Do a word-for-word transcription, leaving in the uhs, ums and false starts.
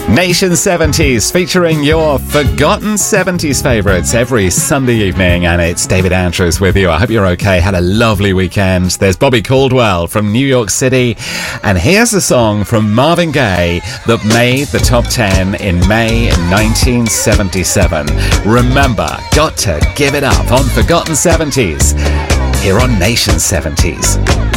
Nation seventies, featuring your forgotten seventies favourites every Sunday evening, and it's David Andrews with you. I hope you're okay. Had a lovely weekend. There's Bobby Caldwell from New York City, and here's a song from Marvin Gaye that made the top ten in May nineteen seventy-seven. Remember, got to give it up on Forgotten seventies here on Nation seventies.